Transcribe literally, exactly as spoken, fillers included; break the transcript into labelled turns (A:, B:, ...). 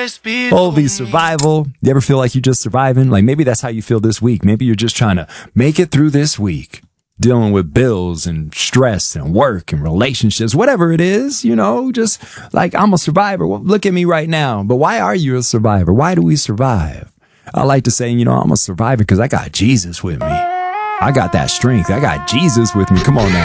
A: Holy survival. You ever feel like you're just surviving? Like maybe that's how you feel this week. Maybe you're just trying to make it through this week, dealing with bills and stress and work and relationships, whatever it is, you know, just like I'm a survivor. Well, look at me right now. But why are you a survivor? Why do we survive? I like to say, you know, I'm a survivor because I got Jesus with me. I got that strength. I got Jesus with me. Come on now.